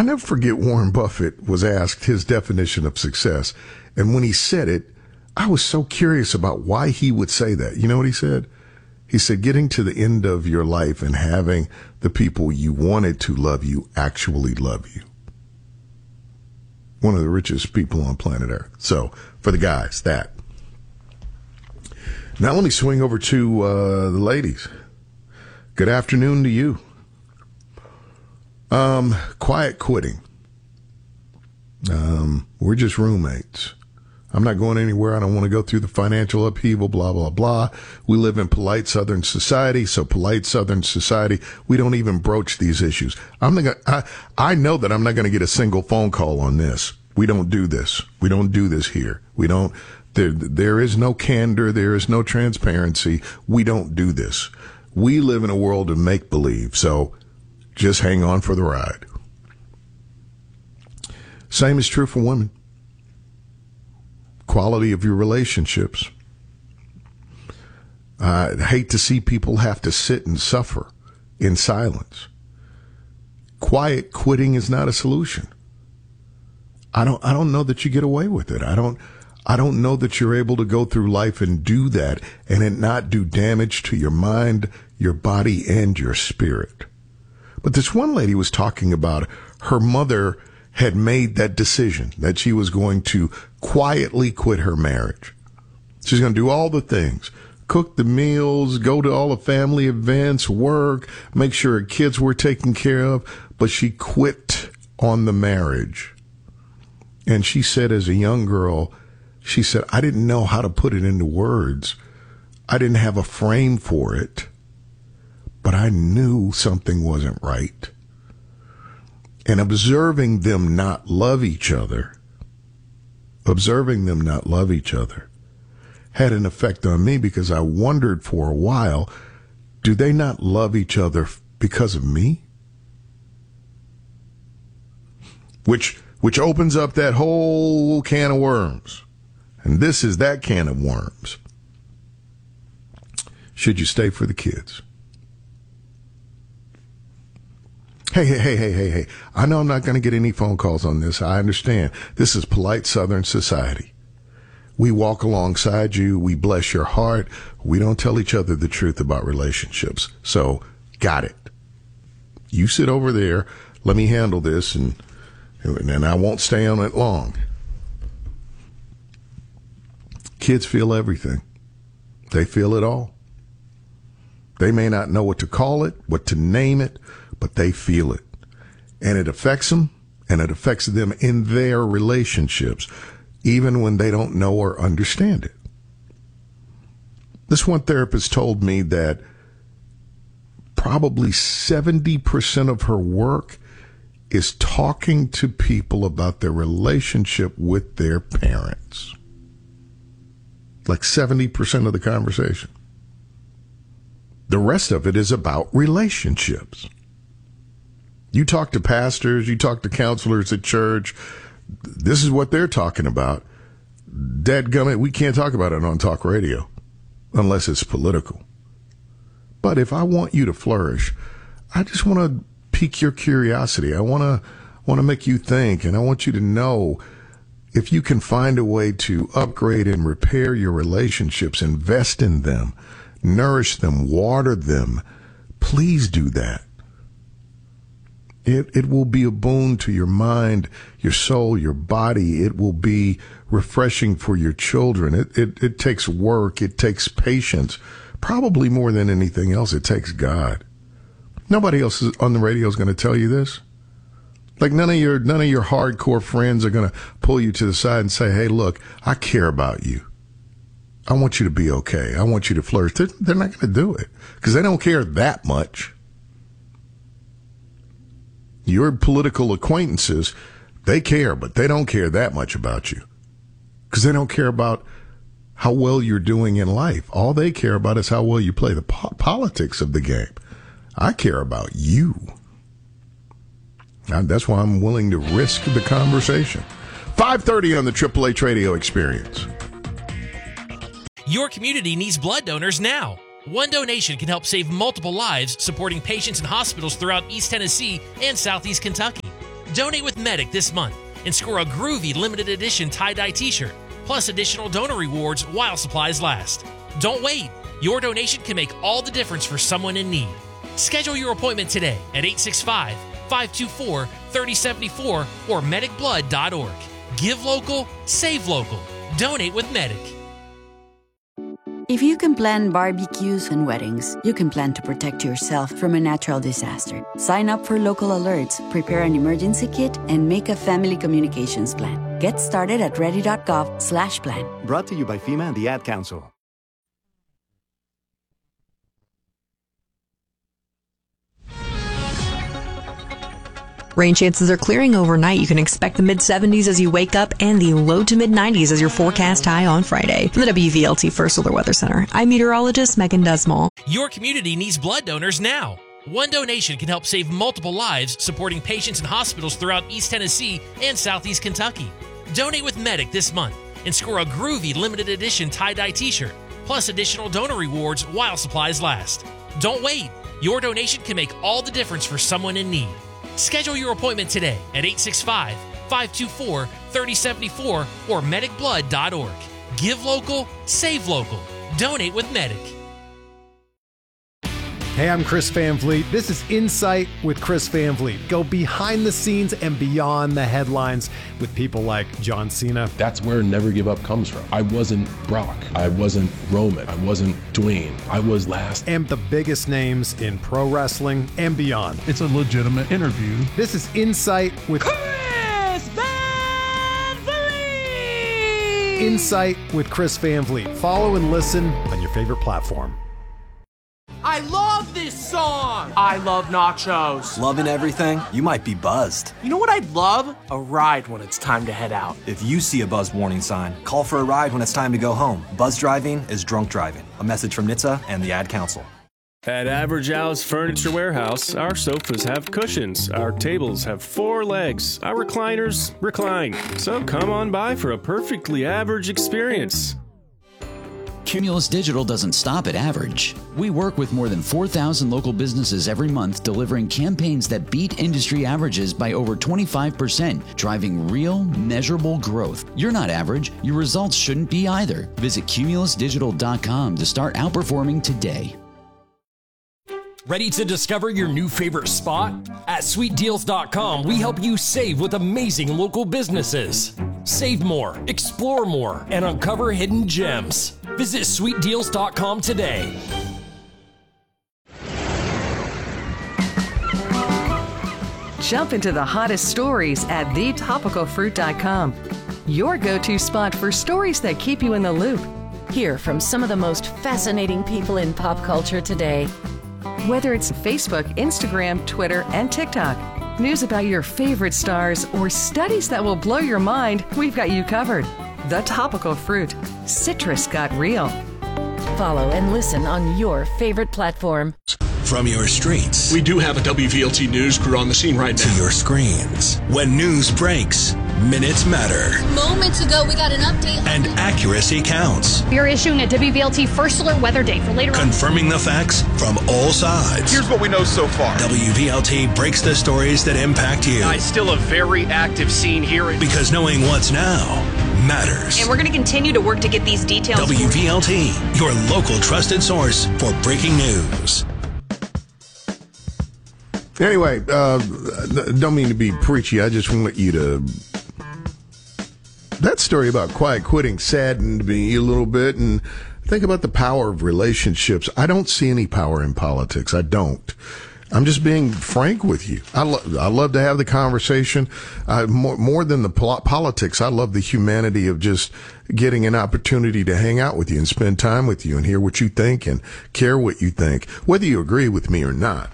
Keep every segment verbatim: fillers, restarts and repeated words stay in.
I never forget Warren Buffett was asked his definition of success. And when he said it, I was so curious about why he would say that. You know what he said? He said, getting to the end of your life and having the people you wanted to love you actually love you. One of the richest people on planet Earth. So for the guys, that. Now let me swing over to uh, the ladies. Good afternoon to you. Um, quiet quitting. Um, we're just roommates. I'm not going anywhere. I don't want to go through the financial upheaval, blah, blah, blah. We live in polite Southern society. So polite Southern society, we don't even broach these issues. I'm not gonna, I, I know that I'm not going to get a single phone call on this. We don't do this. We don't do this here. We don't, there, there is no candor. There is no transparency. We don't do this. We live in a world of make believe. So just hang on for the ride. Same is true for women. Quality of your relationships. I hate to see people have to sit and suffer in silence. Quiet quitting is not a solution. I don't, I don't know that you get away with it. I don't, I don't know that you're able to go through life and do that and it not do damage to your mind, your body, and your spirit. But this one lady was talking about her mother had made that decision that she was going to quietly quit her marriage. She's going to do all the things, cook the meals, go to all the family events, work, make sure her kids were taken care of, but she quit on the marriage. And she said as a young girl, she said, I didn't know how to put it into words. I didn't have a frame for it, but I knew something wasn't right. And observing them not love each other, observing them not love each other, had an effect on me because I wondered for a while, do they not love each other because of me? Which, which opens up that whole can of worms. And this is that can of worms. Should you stay for the kids? Hey, hey, hey, hey, hey, hey. I know I'm not going to get any phone calls on this. I understand. This is polite Southern society. We walk alongside you. We bless your heart. We don't tell each other the truth about relationships. So, got it. You sit over there. Let me handle this, and and I won't stay on it long. Kids feel everything. They feel it all. They may not know what to call it, what to name it, but they feel it. And it affects them, and it affects them in their relationships, even when they don't know or understand it. This one therapist told me that probably seventy percent of her work is talking to people about their relationship with their parents. Like seventy percent of the conversation. The rest of it is about relationships. You talk to pastors, you talk to counselors at church, this is what they're talking about. Dadgummit, we can't talk about it on talk radio unless it's political. But if I want you to flourish, I just want to pique your curiosity. I want to want to make you think, and I want you to know if you can find a way to upgrade and repair your relationships, invest in them, nourish them, water them, please do that. It it will be a boon to your mind, your soul, your body. It will be refreshing for your children. It, it, it takes work. It takes patience. Probably more than anything else, it takes God. Nobody else on the radio is going to tell you this. Like none of your, none of your hardcore friends are going to pull you to the side and say, hey, look, I care about you. I want you to be okay. I want you to flourish. They're, they're not going to do it because they don't care that much. Your political acquaintances, they care, but they don't care that much about you because they don't care about how well you're doing in life. All they care about is how well you play the po- politics of the game. I care about you. And that's why I'm willing to risk the conversation. five thirty on the Triple H Radio Experience. Your community needs blood donors now. One donation can help save multiple lives, supporting patients in hospitals throughout East Tennessee and Southeast Kentucky. Donate with Medic this month and score a groovy limited edition tie-dye t-shirt, plus additional donor rewards while supplies last. Don't wait. Your donation can make all the difference for someone in need. Schedule your appointment today at eight six five, five two four, three zero seven four or medic blood dot org. Give local, save local. Donate with Medic. If you can plan barbecues and weddings, you can plan to protect yourself from a natural disaster. Sign up for local alerts, prepare an emergency kit, and make a family communications plan. Get started at ready.gov slash plan. Brought to you by FEMA and the Ad Council. Rain chances are clearing overnight. You can expect the mid seventies as you wake up and the low to mid nineties as your forecast high on Friday. From the W V L T First Solar Weather Center, I'm meteorologist Megan Desmall. Your community needs blood donors now. One donation can help save multiple lives, supporting patients in hospitals throughout East Tennessee and Southeast Kentucky. Donate with Medic this month and score a groovy limited edition tie-dye t-shirt, plus additional donor rewards while supplies last. Don't wait. Your donation can make all the difference for someone in need. Schedule your appointment today at eight six five, five two four, three zero seven four or medic blood dot org. Give local, save local. Donate with Medic. Hey, I'm Chris Van Vliet. This is Insight with Chris Van Vliet. Go behind the scenes and beyond the headlines with people like John Cena. That's where Never Give Up comes from. I wasn't Brock. I wasn't Roman. I wasn't Dwayne. I was last. And the biggest names in pro wrestling and beyond. It's a legitimate interview. This is Insight with Chris Van Vliet. Insight with Chris Van Vliet. Follow and listen on your favorite platform. I love this song! I love nachos. Loving everything? You might be buzzed. You know what I'd love? A ride when it's time to head out. If you see a buzz warning sign, call for a ride when it's time to go home. Buzz driving is drunk driving. A message from N H T S A and the Ad Council. At Average Al's Furniture Warehouse, our sofas have cushions, our tables have four legs, our recliners recline. So come on by for a perfectly average experience. Cumulus Digital doesn't stop at average. We work with more than four thousand local businesses every month, delivering campaigns that beat industry averages by over twenty-five percent, driving real, measurable growth. You're not average. Your results shouldn't be either. Visit cumulus digital dot com to start outperforming today. Ready to discover your new favorite spot? At sweet deals dot com, we help you save with amazing local businesses. Save more, explore more, and uncover hidden gems. Visit sweet deals dot com today. Jump into the hottest stories at the topical fruit dot com. Your go-to spot for stories that keep you in the loop. Hear from some of the most fascinating people in pop culture today. Whether it's Facebook, Instagram, Twitter, and TikTok, news about your favorite stars, or studies that will blow your mind, we've got you covered. The Topical Fruit. Citrus got real. Follow and listen on your favorite platform. From your streets. We do have a W V L T news crew on the scene right now. To your screens. When news breaks, minutes matter. Moments ago, we got an update. And accuracy counts. We are issuing a W V L T First Alert weather day for later on. Confirming the facts from all sides. Here's what we know so far. W V L T breaks the stories that impact you. Uh, it's still a very active scene here. Because knowing what's now matters. And we're going to continue to work to get these details. W V L T, your local trusted source for breaking news. Anyway, uh, don't mean to be preachy. I just want you to... That story about quiet quitting saddened me a little bit, and think about the power of relationships. I don't see any power in politics. I don't. I'm just being frank with you. I, lo- I love to have the conversation. Uh, more, more than the pol- politics, I love the humanity of just getting an opportunity to hang out with you and spend time with you and hear what you think and care what you think, whether you agree with me or not.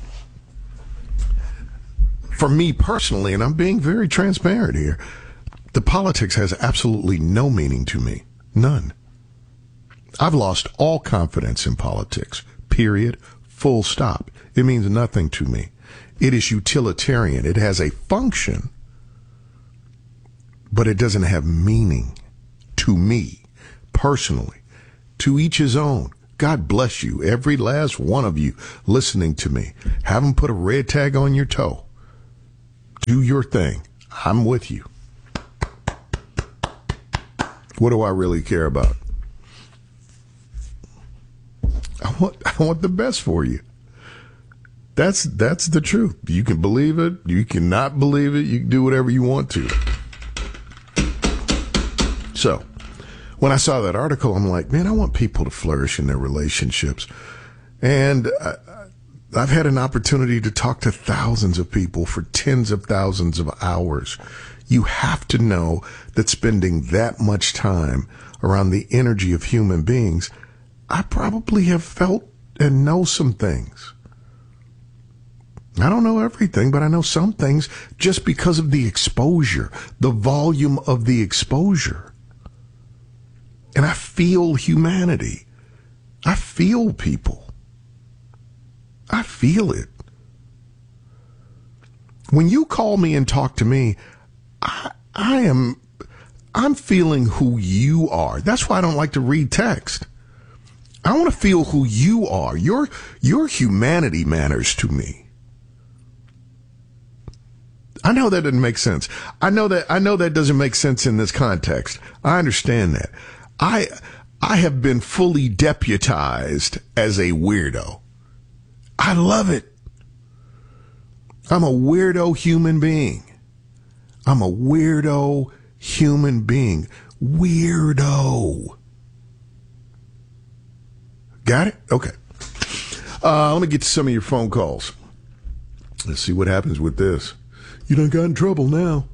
For me personally, and I'm being very transparent here, the politics has absolutely no meaning to me. None. I've lost all confidence in politics. Period. Full stop. It means nothing to me. It is utilitarian. It has a function, but it doesn't have meaning to me personally. To each his own. God bless you, every last one of you listening to me. Haven't put a red tag on your toe. Do your thing. I'm with you. What do I really care about? I want I want the best for you. That's that's the truth. You can believe it. You cannot believe it. You can do whatever you want to. So, when I saw that article, I'm like, man, I want people to flourish in their relationships. And I, I've had an opportunity to talk to thousands of people for tens of thousands of hours. You have to know that spending that much time around the energy of human beings, I probably have felt and know some things. I don't know everything, but I know some things just because of the exposure, the volume of the exposure. And I feel humanity. I feel people. I feel it. When you call me and talk to me, I, I am, I'm feeling who you are. That's why I don't like to read text. I want to feel who you are. Your, your humanity matters to me. I know that doesn't make sense. I know that, I know that doesn't make sense in this context. I understand that. I, I have been fully deputized as a weirdo. I love it. I'm a weirdo human being. I'm a weirdo human being. Weirdo. Got it? Okay. Uh, let me get to some of your phone calls. Let's see what happens with this. You done got in trouble now.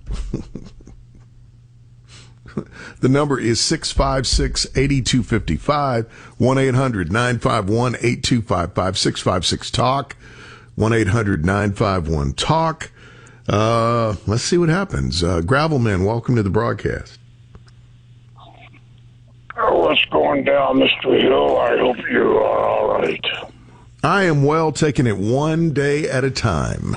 The number is six five six, eight two five five, one eight hundred, nine five one, eight two five five, six five six, talk, one eight hundred, nine five one, talk. Uh, let's see what happens. Uh, Gravelman, welcome to the broadcast. Oh, what's going down, Mister Hill? I hope you are all right. I am well, taking it one day at a time.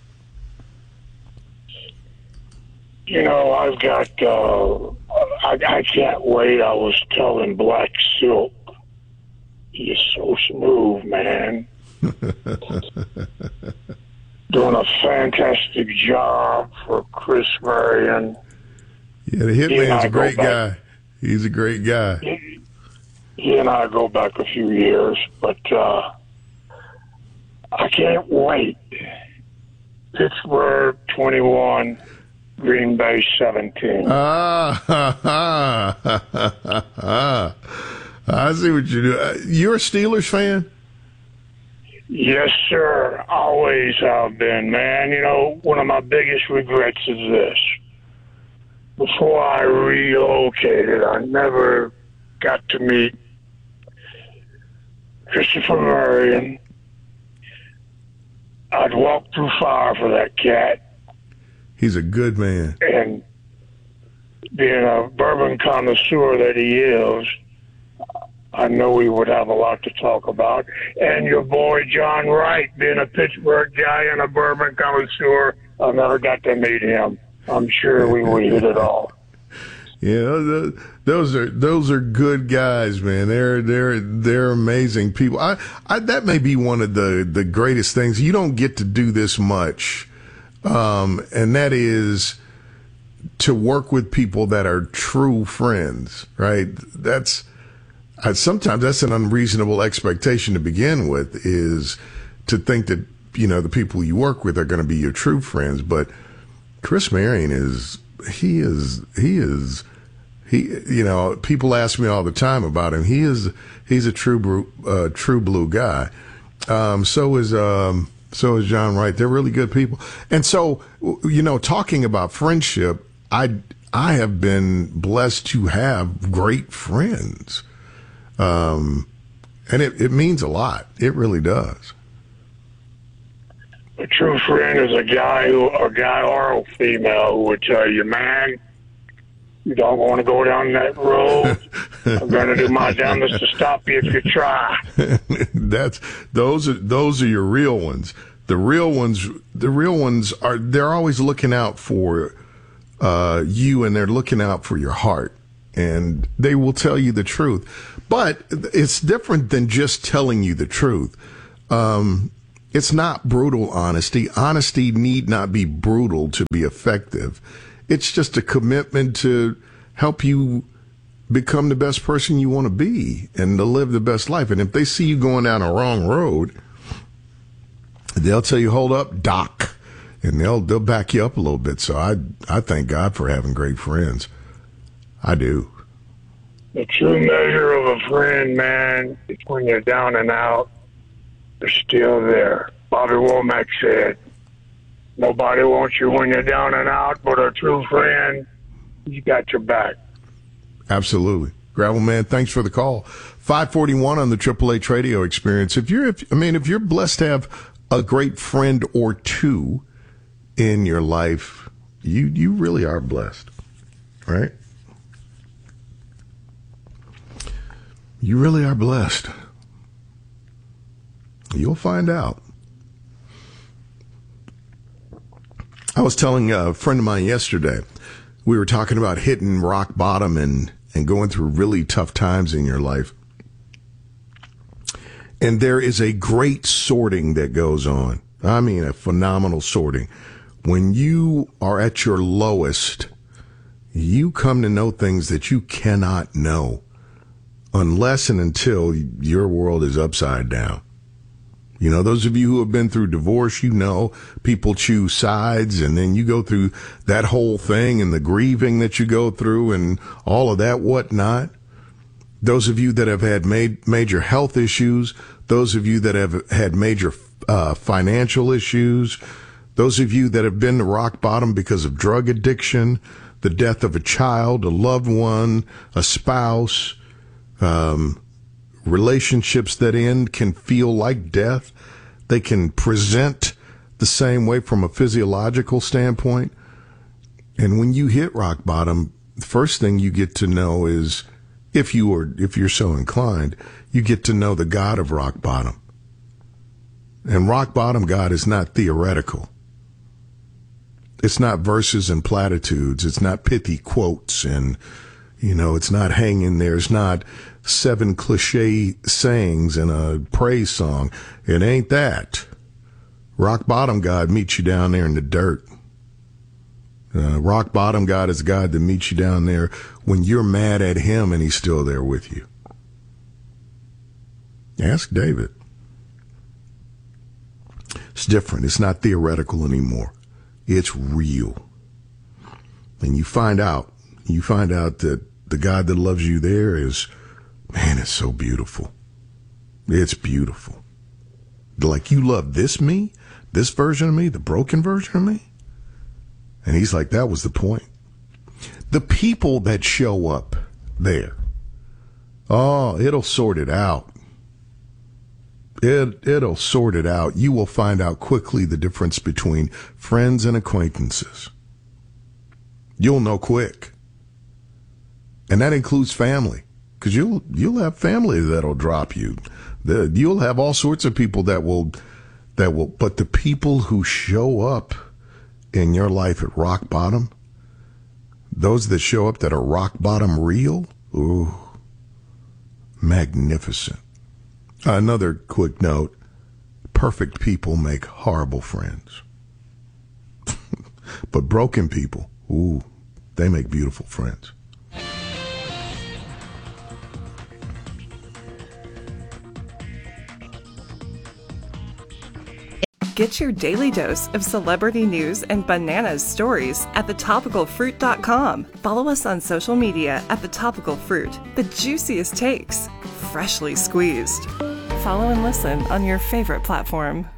You know, I've got, uh, I, I can't wait. I was telling Black Silk, he's so smooth, man. Doing a fantastic job for Chris Marion. Yeah, the Hitman's a great guy. He's a great guy. He, he and I go back a few years, but uh, I can't wait. Pittsburgh twenty-one, Green Bay seventeen. Ah, ha, ha, ha, ha, ha. I see what you do. You're a Steelers fan? Yes, sir. Always have been, man. You know, one of my biggest regrets is this. Before I relocated, I never got to meet Christopher Marion. I'd walk through fire for that cat. He's a good man. And being a bourbon connoisseur that he is, I know we would have a lot to talk about. And your boy John Wright, being a Pittsburgh guy and a bourbon connoisseur, I never got to meet him. I'm sure we would hit it all. Yeah, those are those are good guys, man. They're they're they're amazing people. I, I that may be one of the the greatest things. You don't get to do this much, um, and that is to work with people that are true friends. Right? That's I, sometimes that's an unreasonable expectation to begin with. Is to think that you know the people you work with are going to be your true friends, but Chris Marion is, he is, he is, he, you know, people ask me all the time about him. He is, he's a true, uh, true blue guy. Um, so is, um, so is John Wright. They're really good people. And so, you know, talking about friendship, I, I have been blessed to have great friends. Um, and it, it means a lot. It really does. A true friend is a guy who, a guy or a female who would tell you, man, you don't want to go down that road. I'm going to do my damnedest to stop you if you try. That's those are those are your real ones. The real ones, the real ones are they're always looking out for uh, you, and they're looking out for your heart, and they will tell you the truth. But it's different than just telling you the truth. Um, It's not brutal honesty. Honesty need not be brutal to be effective. It's just a commitment to help you become the best person you want to be and to live the best life. And if they see you going down a wrong road, they'll tell you, hold up, doc. And they'll they'll back you up a little bit. So I I thank God for having great friends. I do. The true measure of a friend, man, is when you're down and out, they're still there. Bobby Womack said, nobody wants you when you're down and out, but a true friend, he's got your back. Absolutely. Gravel Man, thanks for the call. five forty-one on the Triple H Radio Experience. If you're, if, I mean, if you're blessed to have a great friend or two in your life, you you really are blessed, right? You really are blessed. You'll find out. I was telling a friend of mine yesterday, we were talking about hitting rock bottom and, and going through really tough times in your life. And there is a great sorting that goes on. I mean, a phenomenal sorting. When you are at your lowest, you come to know things that you cannot know unless and until your world is upside down. You know, those of you who have been through divorce, you know, people choose sides, and then you go through that whole thing and the grieving that you go through and all of that whatnot. Those of you that have had made major health issues, those of you that have had major uh, financial issues, those of you that have been to rock bottom because of drug addiction, the death of a child, a loved one, a spouse, um, relationships that end can feel like death. They can present the same way from a physiological standpoint. And when you hit rock bottom, the first thing you get to know is, if you are, if you're so inclined, you get to know the God of rock bottom. And rock bottom God is not theoretical. It's not verses and platitudes. It's not pithy quotes, and, you know, it's not hanging there. It's not seven cliche sayings in a praise song. It ain't that. Rock bottom God meets you down there in the dirt. Uh, rock bottom God is God that meets you down there when you're mad at him and he's still there with you. Ask David. It's different. It's not theoretical anymore. It's real. And you find out, you find out that the God that loves you there is, man, it's so beautiful. It's beautiful. Like, you love this me, this version of me, the broken version of me. And he's like, that was the point. The people that show up there, oh, it'll sort it out. It, it'll sort it out. You will find out quickly the difference between friends and acquaintances. You'll know quick. And that includes family, because you'll, you'll have family that'll drop you. The, you'll have all sorts of people that will, that will, but the people who show up in your life at rock bottom, those that show up that are rock bottom real, ooh, magnificent. Another quick note, perfect people make horrible friends. But broken people, ooh, they make beautiful friends. Get your daily dose of celebrity news and bananas stories at the topical fruit dot com. Follow us on social media at The Topical Fruit. The juiciest takes, freshly squeezed. Follow and listen on your favorite platform.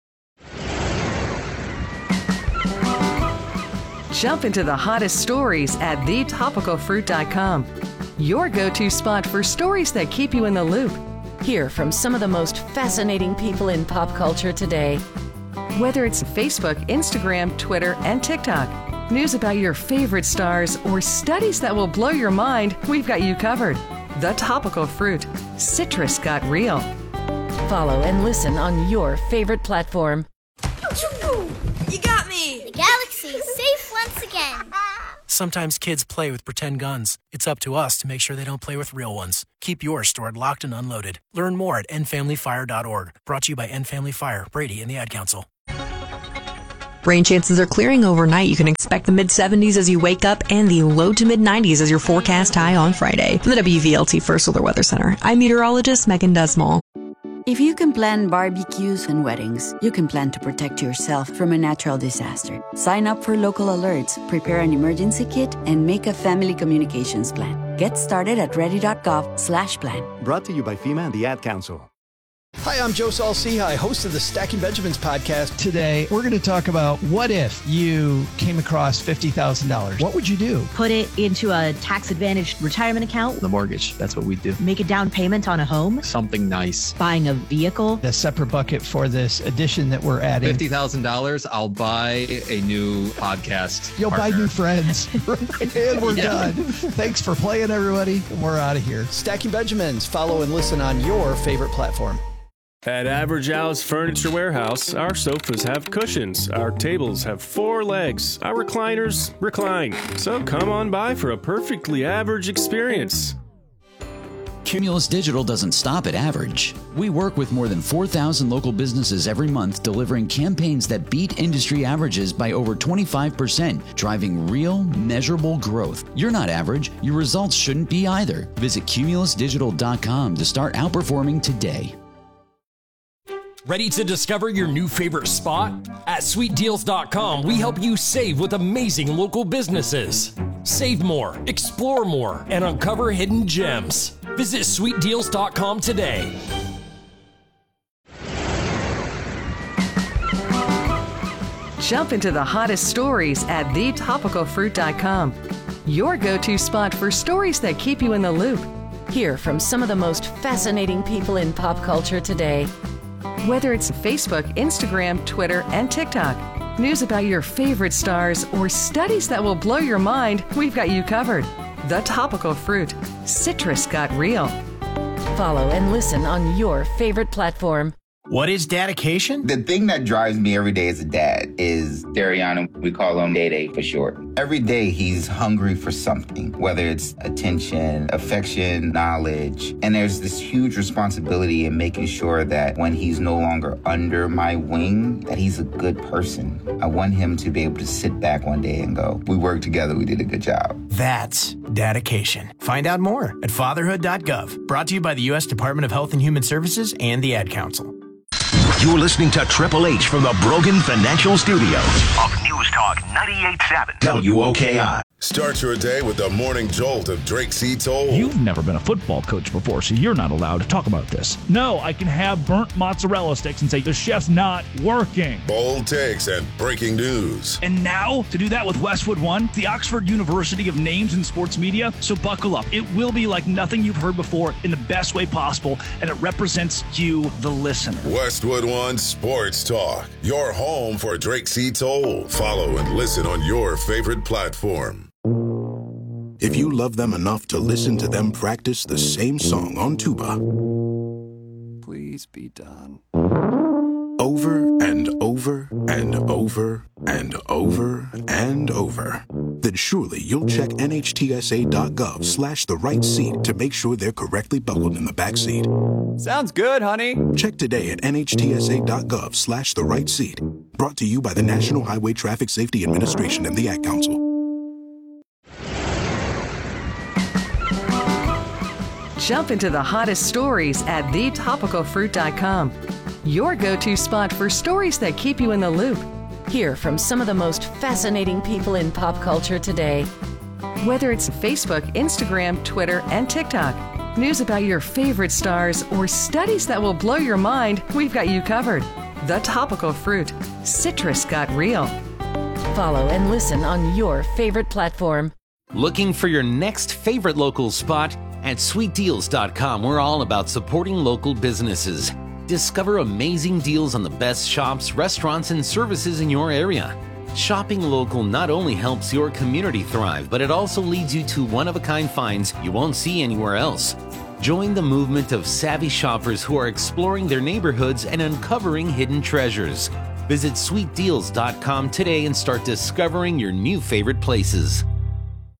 Jump into the hottest stories at the topical fruit dot com. Your go-to spot for stories that keep you in the loop. Hear from some of the most fascinating people in pop culture today. Whether it's Facebook, Instagram, Twitter, and TikTok, news about your favorite stars, or studies that will blow your mind, we've got you covered. The Topical Fruit. Citrus got real. Follow and listen on your favorite platform. You got me! The galaxy is safe once again. Sometimes kids play with pretend guns. It's up to us to make sure they don't play with real ones. Keep yours stored locked and unloaded. Learn more at end family fire dot org. Brought to you by End Family Fire, Brady, and the Ad Council. Rain chances are clearing overnight. You can expect the mid seventies as you wake up and the low to mid nineties as your forecast high on Friday. From the W V L T First Solar Weather Center, I'm meteorologist Megan Desmall. If you can plan barbecues and weddings, you can plan to protect yourself from a natural disaster. Sign up for local alerts, prepare an emergency kit, and make a family communications plan. Get started at ready.gov slash plan. Brought to you by FEMA and the Ad Council. Hi, I'm Joe Saul-Sehy, host of the Stacking Benjamins podcast. Today, we're going to talk about what if you came across fifty thousand dollars. What would you do? Put it into a tax-advantaged retirement account. The mortgage, that's what we do. Make a down payment on a home. Something nice. Buying a vehicle. A separate bucket for this addition that we're adding. fifty thousand dollars, I'll buy a new podcast You'll partner. buy new friends. And we're Yeah. done. Thanks for playing, everybody. And we're out of here. Stacking Benjamins. Follow and listen on your favorite platform. At Average Al's Furniture Warehouse, our sofas have cushions, our tables have four legs, our recliners recline. So come on by for a perfectly average experience. Cumulus Digital doesn't stop at average. We work with more than four thousand local businesses every month, delivering campaigns that beat industry averages by over twenty-five percent, driving real, measurable growth. You're not average. Your results shouldn't be either. Visit cumulus digital dot com to start outperforming today. Ready to discover your new favorite spot? At sweet deals dot com, we help you save with amazing local businesses. Save more, explore more, and uncover hidden gems. Visit sweet deals dot com today. Jump into the hottest stories at the topical fruit dot com. Your go-to spot for stories that keep you in the loop. Hear from some of the most fascinating people in pop culture today. Whether it's Facebook, Instagram, Twitter, and TikTok, news about your favorite stars, or studies that will blow your mind, we've got you covered. The Topical Fruit. Citrus got real. Follow and listen on your favorite platform. What is dedication? The thing that drives me every day as a dad is Dariana. We call him Day Day for short. Every day he's hungry for something, whether it's attention, affection, knowledge. And there's this huge responsibility in making sure that when he's no longer under my wing, that he's a good person. I want him to be able to sit back one day and go, we worked together, we did a good job. That's dedication. Find out more at fatherhood dot gov. Brought to you by the U S Department of Health and Human Services and the Ad Council. You're listening to Triple H from the Brogan Financial Studios of News Talk ninety-eight point seven W O K I. Start your day with the morning jolt of Drake C. Toll. You've never been a football coach before, so you're not allowed to talk about this. No, I can have burnt mozzarella sticks and say the chef's not working. Bold takes and breaking news. And now, to do that with Westwood One, the Oxford University of Names in Sports Media, so buckle up. It will be like nothing you've heard before in the best way possible, and it represents you, the listener. Westwood One Sports Talk, your home for Drake C. Toll. Follow and listen on your favorite platform. If you love them enough to listen to them practice the same song on tuba, please be done. Over and over and over and over and over, then surely you'll check N H T S A dot gov slash the right seat to make sure they're correctly buckled in the back seat. Sounds good, honey. Check today at N H T S A dot gov slash the right seat. Brought to you by the National Highway Traffic Safety Administration and the Ad Council. Jump into the hottest stories at the topical fruit dot com. Your go-to spot for stories that keep you in the loop. Hear from some of the most fascinating people in pop culture today. Whether it's Facebook, Instagram, Twitter, and TikTok, news about your favorite stars, or studies that will blow your mind, we've got you covered. The Topical Fruit. Citrus got real. Follow and listen on your favorite platform. Looking for your next favorite local spot? At sweet deals dot com, we're all about supporting local businesses. Discover amazing deals on the best shops, restaurants, and services in your area. Shopping local not only helps your community thrive, but it also leads you to one-of-a-kind finds you won't see anywhere else. Join the movement of savvy shoppers who are exploring their neighborhoods and uncovering hidden treasures. Visit sweet deals dot com today and start discovering your new favorite places.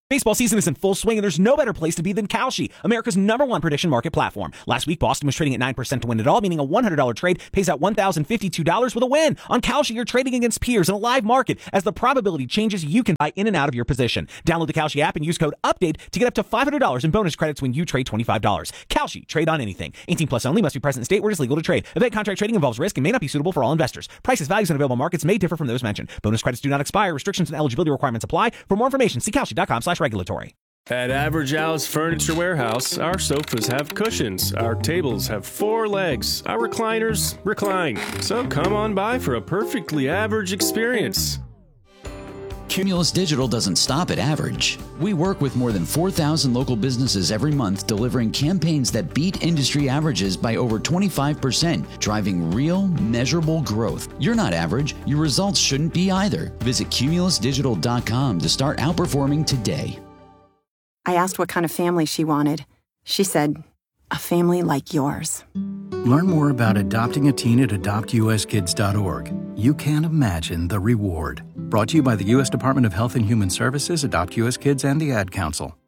Baseball season is in full swing, and there's no better place to be than Kalshi, America's number one prediction market platform. Last week, Boston was trading at nine percent to win it all, meaning a one hundred dollars trade pays out one thousand fifty-two dollars with a win. On Kalshi, you're trading against peers in a live market. As the probability changes, you can buy in and out of your position. Download the Kalshi app and use code UPDATE to get up to five hundred dollars in bonus credits when you trade twenty-five dollars. Kalshi, trade on anything. eighteen plus only, must be present in state where it is legal to trade. Event contract trading involves risk and may not be suitable for all investors. Prices, values, and available markets may differ from those mentioned. Bonus credits do not expire. Restrictions and eligibility requirements apply. For more information, see kalshi.com slash regulatory. At Average Al's Furniture Warehouse, our sofas have cushions, our tables have four legs, our recliners recline. So come on by for a perfectly average experience. Cumulus Digital doesn't stop at average. We work with more than four thousand local businesses every month, delivering campaigns that beat industry averages by over twenty-five percent, driving real, measurable growth. You're not average. Your results shouldn't be either. Visit cumulus digital dot com to start outperforming today. I asked what kind of family she wanted. She said, a family like yours. Learn more about adopting a teen at adopt u s kids dot org. You can't imagine the reward. Brought to you by the U S Department of Health and Human Services, Adopt U S Kids, and the Ad Council.